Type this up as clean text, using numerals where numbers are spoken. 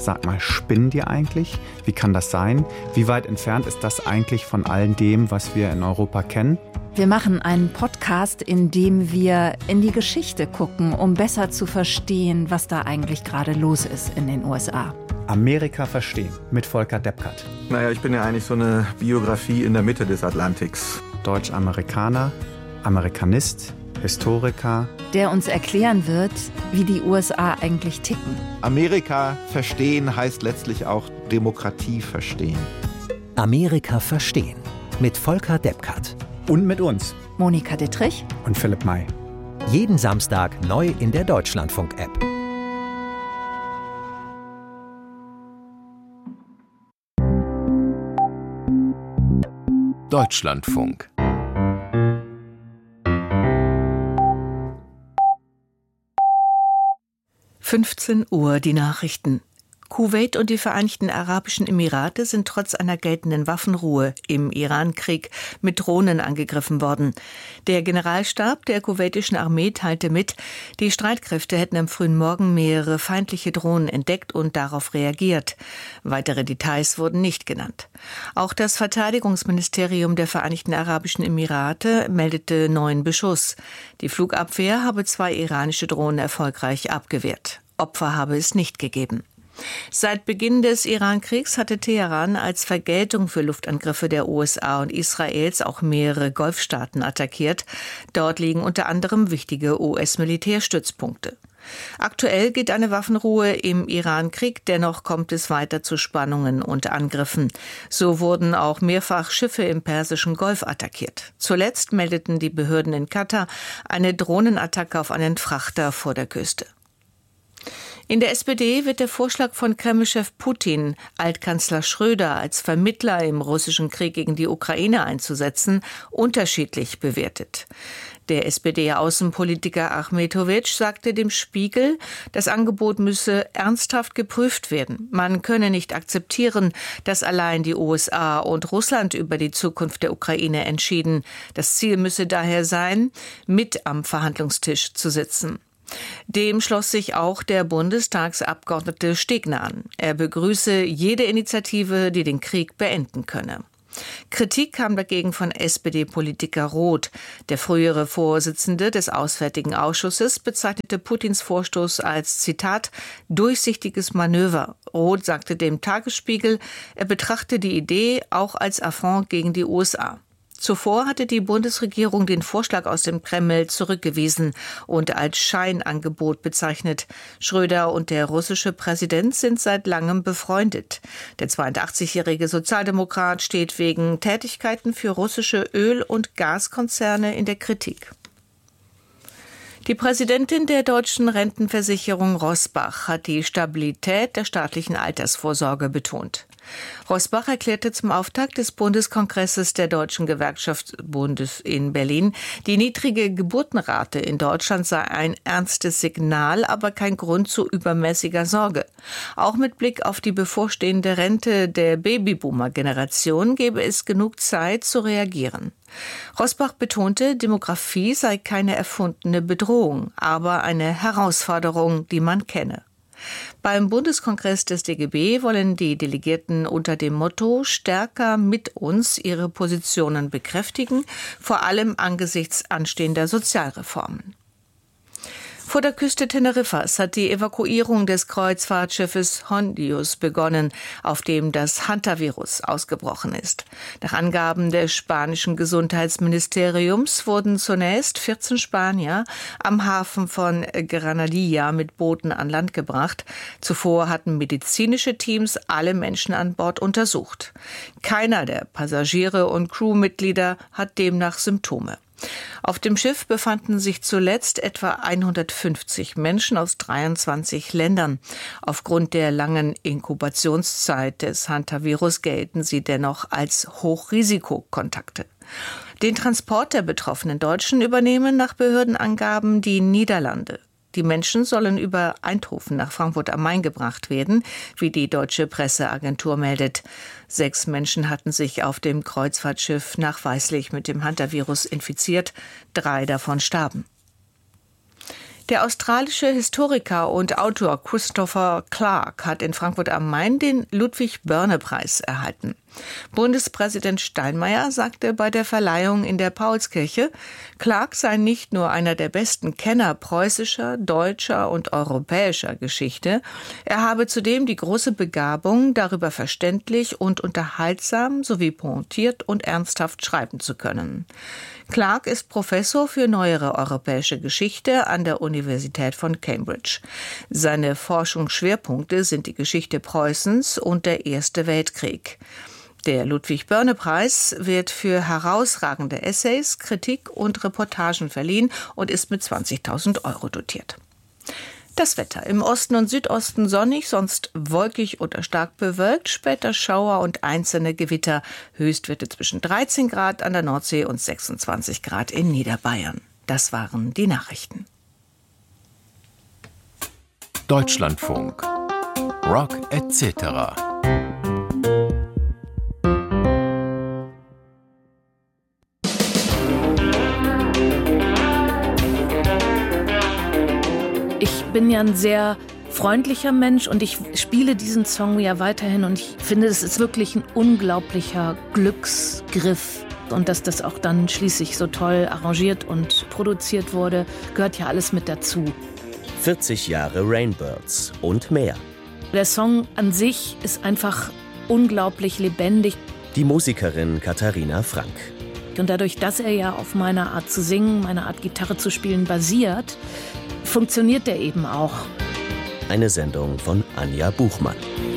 Sag mal, spinnen die eigentlich? Wie kann das sein? Wie weit entfernt ist das eigentlich von all dem, was wir in Europa kennen? Wir machen einen Podcast, in dem wir in die Geschichte gucken, um besser zu verstehen, was da eigentlich gerade los ist in den USA. Amerika verstehen mit Volker Deppkart. Naja, ich bin ja eigentlich so eine Biografie in der Mitte des Atlantiks. Deutsch-Amerikaner, Amerikanist, Historiker. Der uns erklären wird, wie die USA eigentlich ticken. Amerika verstehen heißt letztlich auch Demokratie verstehen. Amerika verstehen mit Volker Deppkart. Und mit uns. Monika Dittrich und Philipp May. Jeden Samstag neu in der Deutschlandfunk-App. Deutschlandfunk. Uhr die Nachrichten. Kuwait und die Vereinigten Arabischen Emirate sind trotz einer geltenden Waffenruhe im Iran-Krieg mit Drohnen angegriffen worden. Der Generalstab der kuwaitischen Armee teilte mit, die Streitkräfte hätten am frühen Morgen mehrere feindliche Drohnen entdeckt und darauf reagiert. Weitere Details wurden nicht genannt. Auch das Verteidigungsministerium der Vereinigten Arabischen Emirate meldete 9 Beschuss. Die Flugabwehr habe 2 iranische Drohnen erfolgreich abgewehrt. Opfer habe es nicht gegeben. Seit Beginn des Iran-Kriegs hatte Teheran als Vergeltung für Luftangriffe der USA und Israels auch mehrere Golfstaaten attackiert. Dort liegen unter anderem wichtige US-Militärstützpunkte. Aktuell gilt eine Waffenruhe im Iran-Krieg, dennoch kommt es weiter zu Spannungen und Angriffen. So wurden auch mehrfach Schiffe im Persischen Golf attackiert. Zuletzt meldeten die Behörden in Katar eine Drohnenattacke auf einen Frachter vor der Küste. In der SPD wird der Vorschlag von Kreml-Chef Putin, Altkanzler Schröder als Vermittler im russischen Krieg gegen die Ukraine einzusetzen, unterschiedlich bewertet. Der SPD-Außenpolitiker Achmetowitsch sagte dem Spiegel, das Angebot müsse ernsthaft geprüft werden. Man könne nicht akzeptieren, dass allein die USA und Russland über die Zukunft der Ukraine entschieden. Das Ziel müsse daher sein, mit am Verhandlungstisch zu sitzen. Dem schloss sich auch der Bundestagsabgeordnete Stegner an. Er begrüße jede Initiative, die den Krieg beenden könne. Kritik kam dagegen von SPD-Politiker Roth. Der frühere Vorsitzende des Auswärtigen Ausschusses bezeichnete Putins Vorstoß als, Zitat, durchsichtiges Manöver. Roth sagte dem Tagesspiegel, er betrachte die Idee auch als Affront gegen die USA. Zuvor hatte die Bundesregierung den Vorschlag aus dem Kreml zurückgewiesen und als Scheinangebot bezeichnet. Schröder und der russische Präsident sind seit langem befreundet. Der 82-jährige Sozialdemokrat steht wegen Tätigkeiten für russische Öl- und Gaskonzerne in der Kritik. Die Präsidentin der deutschen Rentenversicherung Roßbach hat die Stabilität der staatlichen Altersvorsorge betont. Roßbach erklärte zum Auftakt des Bundeskongresses der Deutschen Gewerkschaftsbundes in Berlin, die niedrige Geburtenrate in Deutschland sei ein ernstes Signal, aber kein Grund zu übermäßiger Sorge. Auch mit Blick auf die bevorstehende Rente der Babyboomer-Generation gebe es genug Zeit zu reagieren. Roßbach betonte, Demografie sei keine erfundene Bedrohung, aber eine Herausforderung, die man kenne. Beim Bundeskongress des DGB wollen die Delegierten unter dem Motto »Stärker mit uns« ihre Positionen bekräftigen, vor allem angesichts anstehender Sozialreformen. Vor der Küste Teneriffas hat die Evakuierung des Kreuzfahrtschiffes Hondius begonnen, auf dem das Hantavirus ausgebrochen ist. Nach Angaben des spanischen Gesundheitsministeriums wurden zunächst 14 Spanier am Hafen von Granadilla mit Booten an Land gebracht. Zuvor hatten medizinische Teams alle Menschen an Bord untersucht. Keiner der Passagiere und Crewmitglieder hat demnach Symptome. Auf dem Schiff befanden sich zuletzt etwa 150 Menschen aus 23 Ländern. Aufgrund der langen Inkubationszeit des Hantavirus gelten sie dennoch als Hochrisikokontakte. Den Transport der betroffenen Deutschen übernehmen nach Behördenangaben die Niederlande. Die Menschen sollen über Eindhoven nach Frankfurt am Main gebracht werden, wie die deutsche Presseagentur meldet. 6 Menschen hatten sich auf dem Kreuzfahrtschiff nachweislich mit dem Hantavirus infiziert. 3 davon starben. Der australische Historiker und Autor Christopher Clark hat in Frankfurt am Main den Ludwig-Börne-Preis erhalten. Bundespräsident Steinmeier sagte bei der Verleihung in der Paulskirche, Clark sei nicht nur einer der besten Kenner preußischer, deutscher und europäischer Geschichte, er habe zudem die große Begabung, darüber verständlich und unterhaltsam sowie pointiert und ernsthaft schreiben zu können. Clark ist Professor für neuere europäische Geschichte an der Universität von Cambridge. Seine Forschungsschwerpunkte sind die Geschichte Preußens und der Erste Weltkrieg. Der Ludwig-Börne-Preis wird für herausragende Essays, Kritik und Reportagen verliehen und ist mit 20.000 € dotiert. Das Wetter: im Osten und Südosten sonnig, sonst wolkig oder stark bewölkt, später Schauer und einzelne Gewitter. Höchstwerte zwischen 13 Grad an der Nordsee und 26 Grad in Niederbayern. Das waren die Nachrichten. Deutschlandfunk. Rock etc. Ich bin ja ein sehr freundlicher Mensch und ich spiele diesen Song ja weiterhin und ich finde, es ist wirklich ein unglaublicher Glücksgriff. Und dass das auch dann schließlich so toll arrangiert und produziert wurde, gehört ja alles mit dazu. 40 Jahre Rainbirds und mehr. Der Song an sich ist einfach unglaublich lebendig. Die Musikerin Katharina Frank. Und dadurch, dass er ja auf meiner Art zu singen, meiner Art Gitarre zu spielen basiert, funktioniert der eben auch. Eine Sendung von Anja Buchmann.